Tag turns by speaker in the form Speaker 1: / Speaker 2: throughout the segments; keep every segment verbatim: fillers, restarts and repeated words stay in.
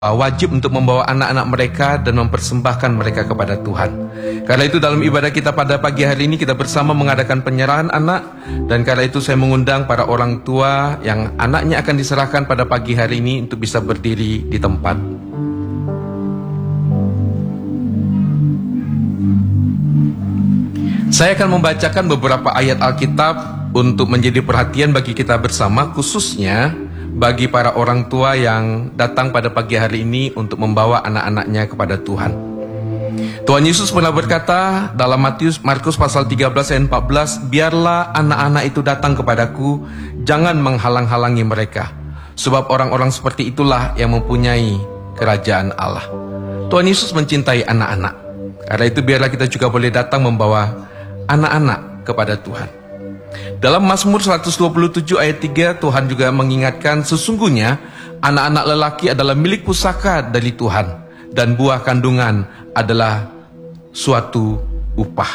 Speaker 1: wajib untuk membawa anak-anak mereka dan mempersembahkan mereka kepada Tuhan. Karena itu dalam ibadah kita pada pagi hari ini kita bersama mengadakan penyerahan anak, dan karena itu saya mengundang para orang tua yang anaknya akan diserahkan pada pagi hari ini untuk bisa berdiri di tempat. Saya akan membacakan beberapa ayat Alkitab untuk menjadi perhatian bagi kita bersama, khususnya bagi para orang tua yang datang pada pagi hari ini untuk membawa anak-anaknya kepada Tuhan. Tuhan Yesus pernah berkata dalam Matius Markus pasal tiga belas ayat empat belas, biarlah anak-anak itu datang kepadaku, jangan menghalang-halangi mereka, sebab orang-orang seperti itulah yang mempunyai kerajaan Allah. Tuhan Yesus mencintai anak-anak. Karena itu biarlah kita juga boleh datang membawa anak-anak kepada Tuhan. Dalam Mazmur seratus dua puluh tujuh ayat tiga, Tuhan juga mengingatkan, sesungguhnya anak-anak lelaki adalah milik pusaka dari Tuhan, dan buah kandungan adalah suatu upah.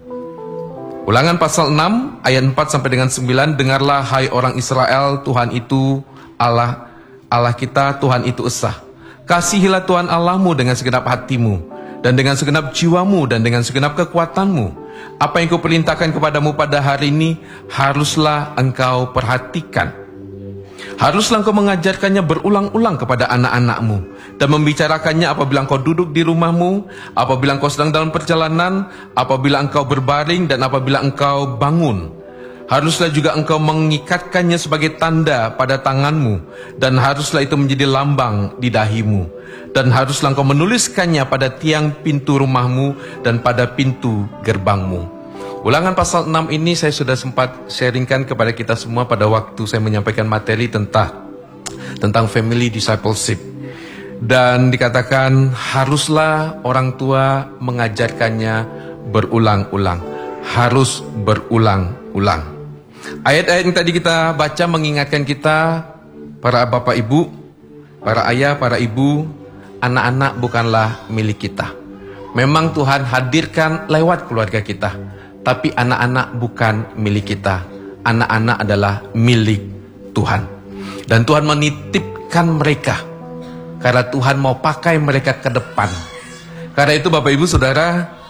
Speaker 1: Ulangan pasal enam ayat empat sampai dengan sembilan, dengarlah hai orang Israel, Tuhan itu Allah, Allah kita, Tuhan itu esa. Kasihilah Tuhan Allahmu dengan segenap hatimu, dan dengan segenap jiwamu, dan dengan segenap kekuatanmu. Apa yang kuperintahkan kepadamu pada hari ini haruslah engkau perhatikan. Haruslah engkau mengajarkannya berulang-ulang kepada anak-anakmu, dan membicarakannya apabila engkau duduk di rumahmu, apabila engkau sedang dalam perjalanan, apabila engkau berbaring, dan apabila engkau bangun. Haruslah juga engkau mengikatkannya sebagai tanda pada tanganmu, dan haruslah itu menjadi lambang di dahimu. Dan haruslah engkau menuliskannya pada tiang pintu rumahmu dan pada pintu gerbangmu. Ulangan pasal enam ini saya sudah sempat sharingkan kepada kita semua pada waktu saya menyampaikan materi tentang tentang family discipleship. Dan dikatakan haruslah orang tua mengajarkannya berulang-ulang. Harus berulang-ulang. Ayat-ayat yang tadi kita baca mengingatkan kita, para bapak ibu, para ayah, para ibu, anak-anak bukanlah milik kita. Memang Tuhan hadirkan lewat keluarga kita, tapi anak-anak bukan milik kita. Anak-anak adalah milik Tuhan. Dan Tuhan menitipkan mereka, karena Tuhan mau pakai mereka ke depan. Karena itu Bapak Ibu Saudara,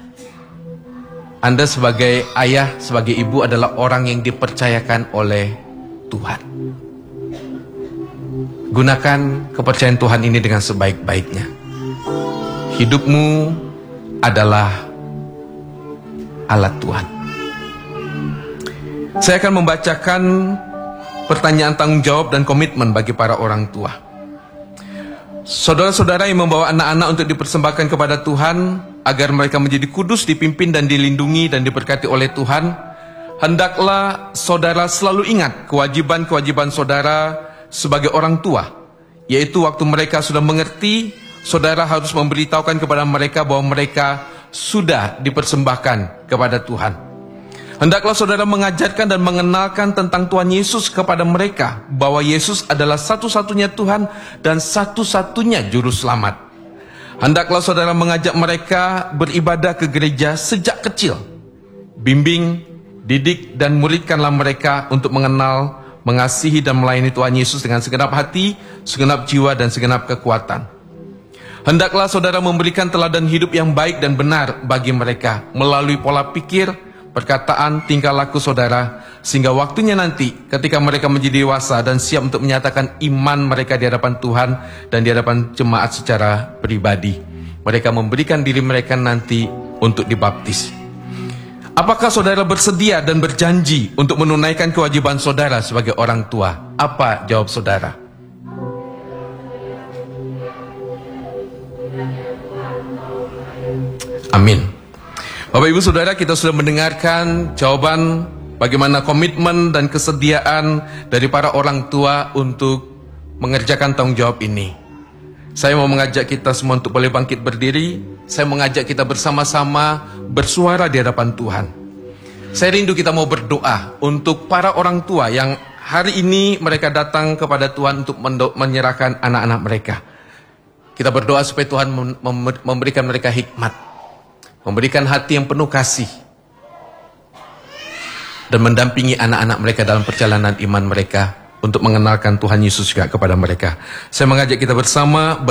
Speaker 1: Anda sebagai ayah, sebagai ibu adalah orang yang dipercayakan oleh Tuhan. Gunakan kepercayaan Tuhan ini dengan sebaik-baiknya. Hidupmu adalah alat Tuhan. Saya akan membacakan pertanyaan tanggung jawab dan komitmen bagi para orang tua. Saudara-saudara yang membawa anak-anak untuk dipersembahkan kepada Tuhan, agar mereka menjadi kudus, dipimpin dan dilindungi dan diberkati oleh Tuhan, hendaklah saudara selalu ingat kewajiban-kewajiban saudara sebagai orang tua, yaitu waktu mereka sudah mengerti, saudara harus memberitahukan kepada mereka bahwa mereka sudah dipersembahkan kepada Tuhan. Hendaklah saudara mengajarkan dan mengenalkan tentang Tuhan Yesus kepada mereka, bahwa Yesus adalah satu-satunya Tuhan dan satu-satunya juru selamat. Hendaklah saudara mengajak mereka beribadah ke gereja sejak kecil. Bimbing, didik dan muridkanlah mereka untuk mengenal, mengasihi dan melayani Tuhan Yesus dengan segenap hati, segenap jiwa dan segenap kekuatan. Hendaklah saudara memberikan teladan hidup yang baik dan benar bagi mereka melalui pola pikir, perkataan, tingkah laku saudara, sehingga waktunya nanti ketika mereka menjadi dewasa dan siap untuk menyatakan iman mereka di hadapan Tuhan dan di hadapan jemaat secara pribadi, mereka memberikan diri mereka nanti untuk dibaptis. Apakah saudara bersedia dan berjanji untuk menunaikan kewajiban saudara sebagai orang tua? Apa jawab saudara? Amin. Bapak Ibu Saudara, kita sudah mendengarkan jawaban bagaimana komitmen dan kesediaan dari para orang tua untuk mengerjakan tanggung jawab ini. Saya mau mengajak kita semua untuk boleh bangkit berdiri. Saya mengajak kita bersama-sama bersuara di hadapan Tuhan. Saya rindu kita mau berdoa untuk para orang tua yang hari ini mereka datang kepada Tuhan untuk menyerahkan anak-anak mereka. Kita berdoa supaya Tuhan memberikan mereka hikmat, memberikan hati yang penuh kasih, dan mendampingi anak-anak mereka dalam perjalanan iman mereka untuk mengenalkan Tuhan Yesus juga kepada mereka. Saya mengajak kita bersama